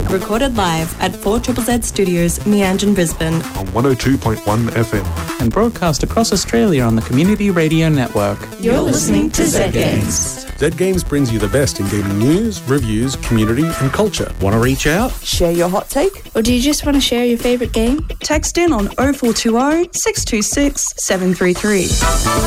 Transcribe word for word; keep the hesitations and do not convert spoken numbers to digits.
Recorded live at four Z Z Studios, Meanjin, Brisbane. On one oh two point one F M. And broadcast across Australia on the Community Radio Network. You're listening to Z Games. Z Games brings you the best in gaming news, reviews, community and culture. Want to reach out? Share your hot take? Or do you just want to share your favourite game? Text in on oh four two oh, six two six, seven three three.